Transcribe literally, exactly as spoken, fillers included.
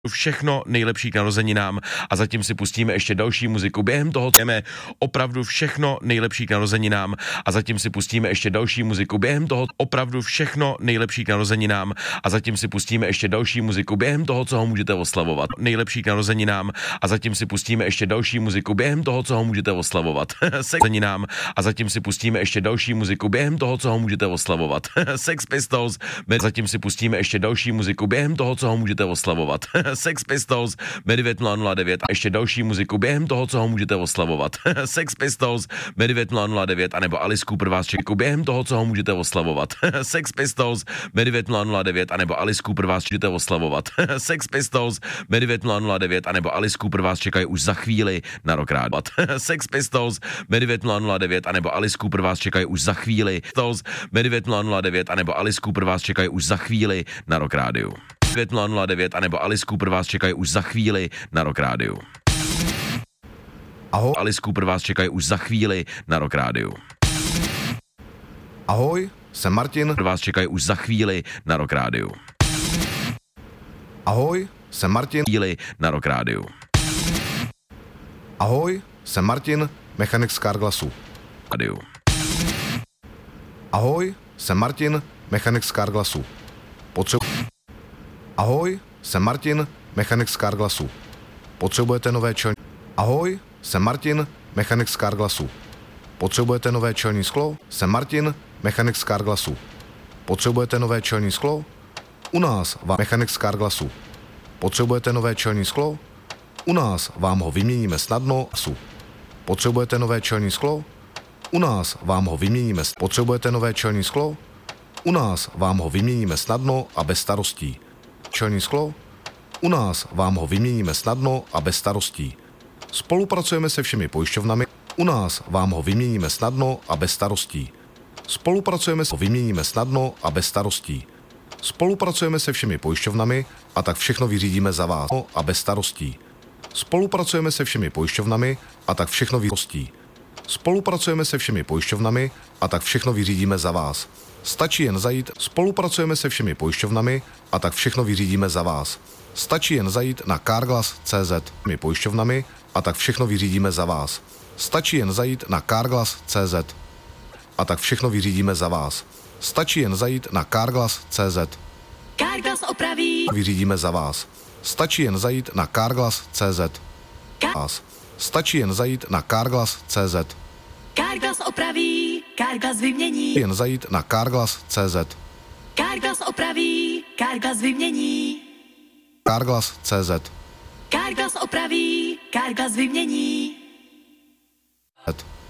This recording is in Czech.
Všechno nejlepší k narozeninám a zatím si pustíme ještě další muziku. Během toho jdeme opravdu všechno nejlepší k narozeninám a zatím si pustíme ještě další muziku. Během toho opravdu všechno nejlepší k narozeninám a zatím si pustíme ještě další muziku. Během toho, co ho můžete oslavovat. Nejlepší k narozeninám a zatím si pustíme ještě další muziku. Během toho, co ho můžete oslavovat. Sex narozeninám a zatím si pustíme ještě další muziku. Během toho, co ho můžete oslavovat. Sex Pistols. Zatím si pustíme ještě další muziku. Během toho, co ho můžete oslavovat. Sex Pistols, Medivět nula nula devět a ještě další muziku během toho, co ho můžete oslavovat. Sex Pistols, Medivět nula nula devět anebo Alice Cooper vás čeká během toho, co ho můžete oslavovat. Sex Pistols, Medivět nula nula devět anebo Alice Cooper vás můžete oslavovat. Sex Pistols, Medivět nula nula devět anebo Alice Cooper vás čekají už za chvíli na Rock rádio. Sex Pistols, Medivět nula nula devět anebo Alice Cooper vás čekají už za chvíli. Pistols, Medivět nula nula devět anebo Alice Cooper vás čekají už za chvíli na Rock rádiu. Medivět nula nula devět anebo Alice Cooper vás čekají už za chvíli na Rock rádiu. Ahoj. Alice Cooper vás čekají už za chvíli na Rock rádiu. Ahoj, jsem Martin. Vás čekají už za chvíli na Rock rádiu. Ahoj, jsem Martin. Chvíli na Rock rádiu. Ahoj, jsem Martin, mechanik z Carglassu. Rádiu. Ahoj, jsem Martin, mechanik z Carglassu. Potřebuji... Ahoj, jsem Martin, mechanik z Carglassu. Potřebujete nové čelní... Ahoj, jsem Martin, mechanik z Carglassu. Potřebujete nové čelní sklo? Jsem Martin, mechanik z Carglassu. Potřebujete nové čelní sklo? U nás vám mechanik z Carglassu. Potřebujete nové čelní sklo? U nás vám ho vyměníme snadno. Potřebujete nové čelní sklo? U nás vám ho vyměníme. Potřebujete nové čelní sklo? U nás vám ho vyměníme snadno a bez starostí. Čelní sklo? U nás vám ho vyměníme snadno a bez starostí. Spolupracujeme se všemi pojišťovnami. U nás vám ho vyměníme snadno a bez starostí. Spolupracujeme se vyměníme snadno a bez starostí. Spolupracujeme se všemi pojišťovnami a tak všechno vyřídíme za vás a bez starostí. Spolupracujeme se všemi pojišťovnami a tak všechno vyřídíme. Spolupracujeme se všemi pojišťovnami a tak všechno vyřídíme za vás. Stačí jen zajít, spolupracujeme se všemi pojišťovnami a tak všechno vyřídíme za vás. Stačí jen zajít na carglass tečka cé zet. My pojišťovnami a tak všechno vyřídíme za vás. Stačí jen zajít na carglass tečka cé zet. A tak všechno vyřídíme za vás. Stačí jen zajít na carglass tečka cé zet. Carglass opraví. Vyřídíme za vás. Stačí jen zajít na carglass tečka cé zet. Vás. Stačí jen zajít na carglass tečka cé zet. Carglass opraví. Carglass vymění. Jen zajít na carglass tečka cé zet. Carglass opraví. Carglass vymění. carglass tečka cé zet. Carglass opraví. Carglass vymění.